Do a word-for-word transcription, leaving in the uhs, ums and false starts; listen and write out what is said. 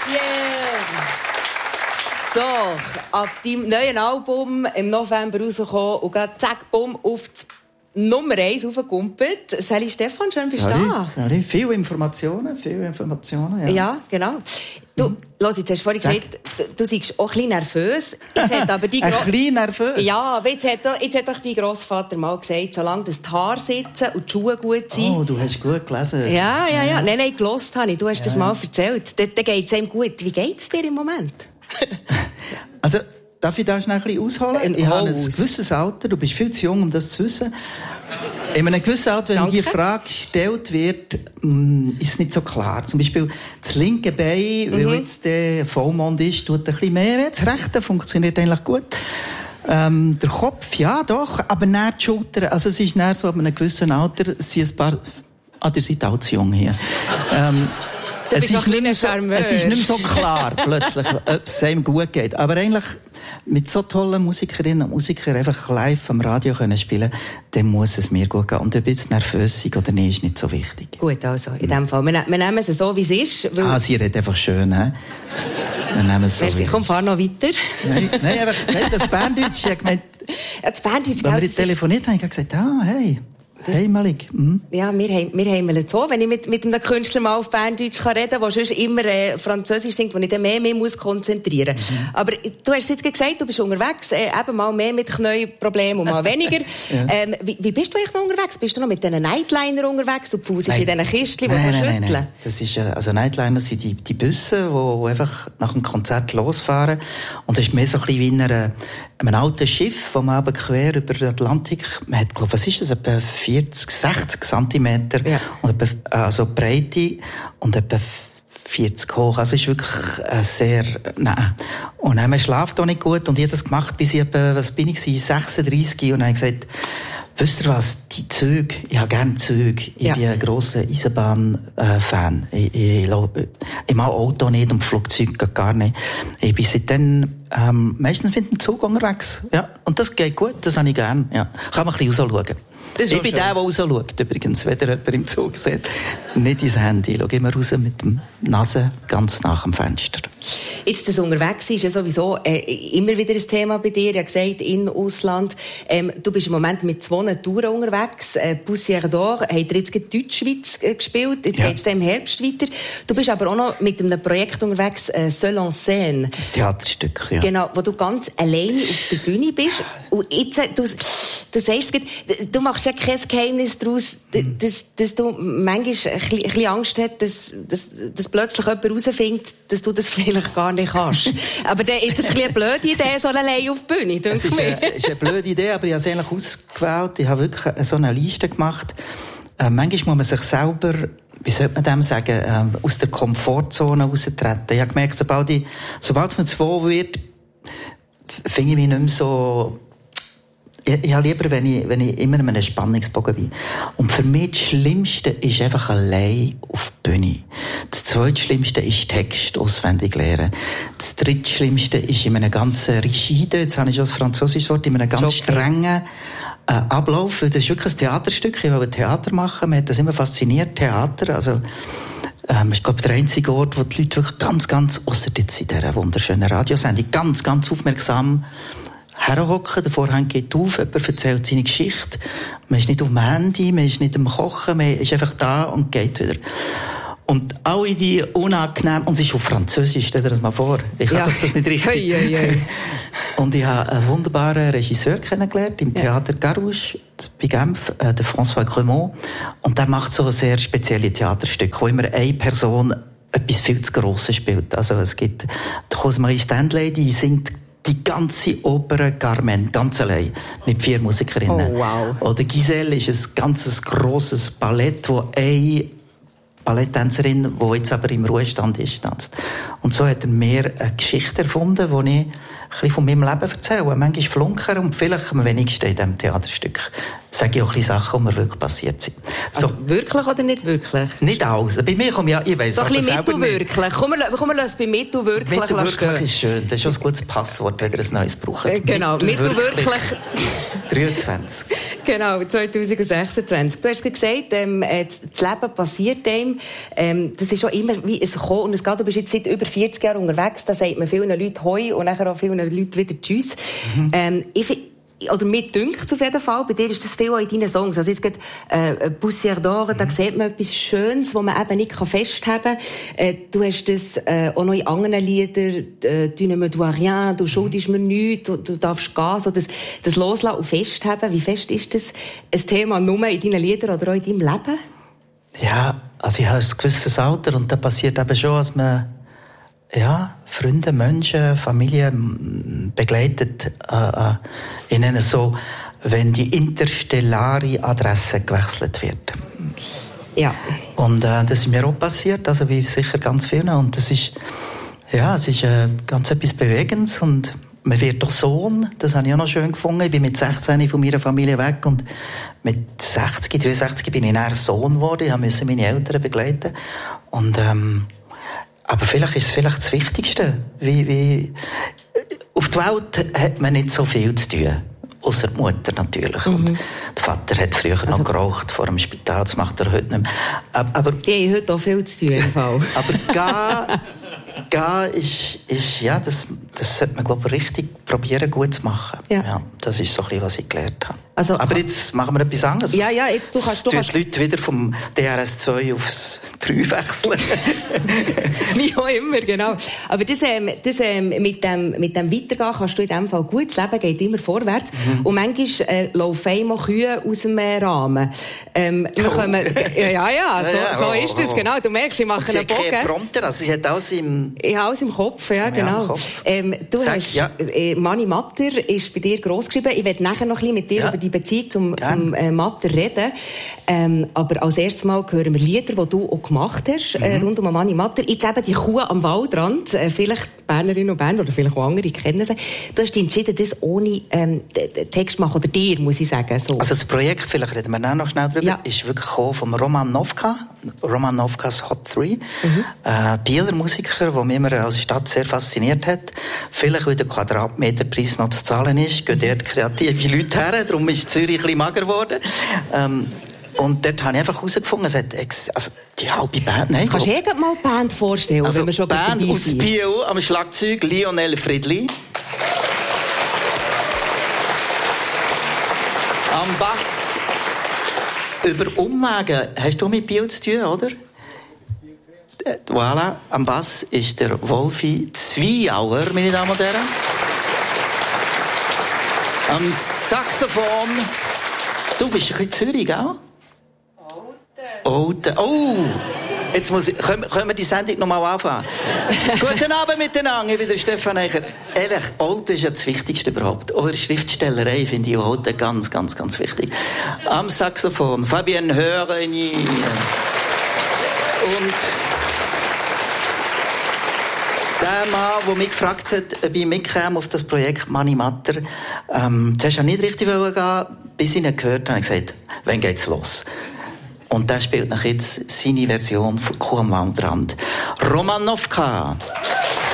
So, ab deinem neuen Album im November rausgekommen und gerade zack, bumm, auf die Nummer eins aufgekumpelt. Sally Stefan, schön bist du da. Sorry, viele Informationen, viele Informationen, ja. Ja, genau. Du, los, jetzt hast du vorhin Sag. gesagt, du, du seist auch ein bisschen nervös. Jetzt hat aber die Ein Gro- bisschen nervös? Ja, aber jetzt hat, jetzt hat doch dein Grossvater mal gesagt, solange das die Haare sitzen und die Schuhe gut sind. Oh, du hast gut gelesen. Ja, ja, ja. Nein, nein, gehört habe ich. Du hast ja. das mal erzählt. Dann, dann geht es ihm gut. Wie geht es dir im Moment? Also, darf ich da schnell ein bisschen ausholen? Ein ich habe ein Haus. gewisses Alter, du bist viel zu jung, um das zu wissen. In einem gewissen Alter, wenn Danke. die Frage gestellt wird, mh, ist es nicht so klar. Zum Beispiel das linke Bein, mhm. weil jetzt der Vollmond ist, tut ein bisschen mehr weh. Das rechte funktioniert eigentlich gut. Ähm, der Kopf, ja doch, aber nicht die Schulter. Also es ist nicht so, ab einem gewissen Alter sind ein paar... Ah, ihr seid auch zu jung hier. ähm, Du es, bist ist nicht mehr so, es ist nicht mehr so klar, plötzlich, ob es einem gut geht. Aber eigentlich, mit so tollen Musikerinnen und Musikern einfach live am Radio können spielen, dann muss es mir gut gehen. Und ob jetzt nervös sind oder nicht, ist nicht so wichtig. Gut, also, in dem Fall. Wir, ne- wir nehmen es so, wie es ist. Weil Ah, sie redet einfach schön, hä? Wir nehmen es so. Merci, komm, fahr noch weiter. Nein, nein, einfach, nein, das Berndeutsch, ich habe gemeint, Ja, das Berndeutsch, wenn gell, wir das jetzt telefoniert haben, habe ich gesagt, ah, hey. Hey, Malik. Mhm. Ja, wir haben, wir haben es so, wenn ich mit, mit einem Künstler mal auf Berndeutsch kann reden kann, der sonst immer äh, Französisch singt, wo ich dann mehr, mehr muss konzentrieren muss. Mhm. Aber du hast jetzt gesagt, du bist unterwegs, äh, eben mal mehr mit Knäuelproblemen und mal weniger. ja. ähm, wie, wie bist du eigentlich noch unterwegs? Bist du noch mit diesen Nightliner unterwegs und Fuß ist in diesen Kistchen, die so nein, schütteln? Nein, nein. Das ist, äh, also Nightliner sind die, die Busse, die einfach nach dem Konzert losfahren. Und es ist mehr so ein bisschen wie in einer, einem alten Schiff, wo man aber quer über den Atlantik, man hat, glaub, was ist das, etwa vierzig, sechzig Zentimeter, ja. und etwa, also Breite und etwa vierzig hoch. Also es ist wirklich äh, sehr, nein. Und dann, man schläft auch nicht gut und ich habe das gemacht, bis ich etwa, was bin ich, sechsunddreissig, und dann habe ich gesagt, wisst ihr was, die Züge, ich habe gerne Züge. Ich ja. bin ein grosser Eisenbahn-Fan. Äh, ich, ich, ich, ich mag Auto nicht und Flugzeuge gar nicht. Ich bin seitdem ähm, meistens mit dem Zug unterwegs. Ja. Und das geht gut, das habe ich gerne. Ja. Kann man ein bisschen rausschauen. Ich bin schön. Der, der rausschaut, übrigens, wenn ihr jemand im Zug seht. Nicht ins Handy. Schau immer raus mit der Nase ganz nach dem Fenster. Jetzt das Unterwegs ist ja sowieso äh, immer wieder ein Thema bei dir. Ja gesagt, in Ausland. Ähm, du bist im Moment mit zwei Touren unterwegs. Äh, Poussière d'Or hat jetzt gerade Deutschschweiz äh, gespielt. Jetzt ja. geht es im Herbst weiter. Du bist aber auch noch mit einem Projekt unterwegs, äh, Seul en Scène. Das Theaterstück, ja. Genau, wo du ganz allein auf der Bühne bist. Und jetzt, äh, du, du sagst, du machst ja kein Geheimnis daraus, dass, dass du manchmal ein bisschen, ein bisschen Angst hast, dass, dass, dass plötzlich jemand herausfindet, dass du das vielleicht gar nicht kannst. Aber dann ist das ein bisschen eine blöde Idee, so allein auf die Bühne, Es ist eine, ist eine blöde Idee, aber ich habe es eigentlich ausgewählt. Ich habe wirklich so eine Liste gemacht. Äh, manchmal muss man sich selber, wie sollte man dem sagen, äh, aus der Komfortzone raustreten. Ich habe gemerkt, sobald, ich, sobald es mir zu wohl wird, finde ich mich nicht mehr so... Ich, ich habe lieber, wenn ich, wenn ich immer in einem Spannungsbogen bin. Und für mich das Schlimmste ist einfach allein auf die Bühne. Das Zweitschlimmste ist Text auswendig lernen. Das Drittschlimmste ist in einem ganzen rigide, jetzt habe ich schon das französische Wort, in einem ganz Schock. strengen äh, Ablauf. Das ist wirklich ein Theaterstück. Ich wollte Theater machen. Mir hat das immer fasziniert, Theater. Also, ähm, ich glaube, der einzige Ort, wo die Leute wirklich ganz, ganz, ausser jetzt in dieser wunderschönen Radiosendung, ganz, ganz aufmerksam herhocken, der Vorhang geht auf, jemand erzählt seine Geschichte. Man ist nicht auf dem Handy, man ist nicht am Kochen, man ist einfach da und geht wieder. Und alle die unangenehm, und es ist auf Französisch, stell dir das mal vor. Ich ja. habe doch das nicht richtig. Hey, hey, hey. Und ich habe einen wunderbaren Regisseur kennengelernt, im Theater ja. Garouche, bei Genf, äh, der François Cremont. Und der macht so sehr spezielle Theaterstücke, wo immer eine Person etwas viel zu Grosses spielt. Also es gibt die Rosemarie Stanley, die singt die ganze Oper Carmen, ganz allein, mit vier Musikerinnen. Oh, wow. Oder Giselle ist ein ganzes grosses Ballett, wo eine Balletttänzerin, die jetzt aber im Ruhestand ist, tanzt. Und so hat er mir eine Geschichte erfunden, die ich ein bisschen von meinem Leben erzähle. Manchmal flunkern und vielleicht am wenigsten in diesem Theaterstück. Sage ich auch ein bisschen Sachen, die mir wirklich passiert sind. So. Also wirklich oder nicht wirklich? Nicht alles. Bei mir kommt ja, ich weiss so ein bisschen mittelwirklich. Komm, wir lassen bei mittelwirklich Mittelwirklich ist schön. Das ist schon ein gutes Passwort, wenn ihr ein neues braucht. Genau, mittelwirklich. dreiundzwanzig. Genau, zwanzig sechsundzwanzig. Du hast gesagt, ähm, das Leben passiert einem. Ähm, das ist auch immer wie ein Kommen und es geht. Du bist jetzt seit über vierzig Jahren unterwegs. Da sagt man vielen Leuten Hoi und nachher auch vielen Leuten wieder Tschüss. Mhm. Ähm, ich Oder mir dünkt auf jeden Fall. Bei dir ist das viel auch in deinen Songs. Also jetzt gerade, äh, Poussière d'Or, mhm. da sieht man etwas Schönes, was man eben nicht festhalten kann. Äh, du hast das, äh, auch noch in anderen Liedern, äh, «Tu ne me dois rien», «Du schuldest mir nichts», du, du darfst gehen, so das, das Loslassen und Festhalten. Wie fest ist das ein Thema nur in deinen Liedern oder auch in deinem Leben? Ja, also ich habe ein gewisses Alter und da passiert eben schon, dass man ja, Freunde, Menschen, Familie begleitet, äh, in einer so, wenn die interstellare Adresse gewechselt wird. Ja. Und äh, das ist mir auch passiert, also wie sicher ganz vielen. Und das ist, ja, es ist äh, ganz etwas Bewegendes und man wird doch Sohn, das habe ich auch noch schön gefunden. Ich bin mit sechzehn von meiner Familie weg und mit sechzig, dreiundsechzig bin ich nachher Sohn geworden. Ich musste meine Eltern begleiten und ähm, aber vielleicht ist es vielleicht das Wichtigste. Wie, wie, auf der Welt hat man nicht so viel zu tun. Ausser die Mutter natürlich. Mhm. Und der Vater hat früher also, noch geraucht vor dem Spital. Das macht er heute nicht mehr. Aber, aber, die haben heute auch viel zu tun. Im Fall. Aber gehen, gehen ist, ist, ja, das, das sollte man, glaube ich, richtig probieren, gut zu machen. Ja. Ja, das ist so ein bisschen, was ich gelernt habe. Also, aber jetzt machen wir etwas anderes. Ja, ja, jetzt du kannst... Du kannst... die Leute wieder vom D R S zwei aufs drei wechseln. Wie auch immer, genau. Aber das, ähm, das ähm, mit, dem, mit dem Weitergehen kannst du in dem Fall gut. Das Leben geht immer vorwärts. Mhm. Und manchmal äh, laufen einmal Kühe aus dem äh, Rahmen. Ähm, wir oh. kommen, ja, ja, ja, so, ja, ja, so oh, ist das, genau. Du merkst, ich mache einen Bogen. Sie Prompter, also sie hat alles im... Ich habe alles im Kopf, ja, genau. Kopf. Ähm, du Sag, hast... Ja. Äh, Mani Matter ist bei dir gross geschrieben. Ich werde nachher noch ein bisschen mit dir ja. über die Beziehung zum, zum äh, Matter reden. Ähm, aber als erstes Mal hören wir Lieder, die du auch gemacht hast, mhm. äh, rund um Mani Matter. Jetzt eben die Kuh am Waldrand. Äh, vielleicht Bernerinnen und Berner oder vielleicht auch andere kennen sie. Du hast dich entschieden, das ohne ähm, Text zu machen. Oder dir, muss ich sagen. So. Also das Projekt, vielleicht reden wir noch schnell drüber, ja. ist wirklich vom Roman Novka. Roman Novkas Hot drei. Mhm. Äh, Bieler Musiker, der mich immer als Stadt sehr fasziniert hat. Vielleicht, weil der Quadratmeterpreis noch zu zahlen ist, gehen dort kreative Leute her. Darum ist Zürich ein bisschen mager geworden. Ähm, Und dort habe ich einfach herausgefunden, es hat, also, die halbe Band, nein. Kannst du dir mal die Band vorstellen, also, wenn wir schon Band aus Biel, am Schlagzeug, Lionel Friedli. Am Bass, über Umwege, hast du mit Biel zu tun, oder? Voilà, am Bass ist der Wolfi Zweiauer, meine Damen und Herren. Am Saxophon, du bist ein bisschen Zürich, gell? Olten. Oh, jetzt muss ich, können, können wir die Sendung noch mal anfangen? Guten Abend miteinander, ich bin der Stefan Eicher. Ehrlich, Olten ist ja das Wichtigste überhaupt. Auch in der Schriftstellerei finde ich Olten ganz, ganz, ganz wichtig. Am Saxophon, Fabienne Hörini. Und der Mann, der mich gefragt hat, ob ich mitkäme auf das Projekt Mani Matter, ähm, zuerst wollte ich nicht richtig gehen, bis ich ihn gehört habe, habe ich gesagt, wann geht's los? Und der spielt nach jetzt seine Version von Kuh am Waldrand. Roman Novka.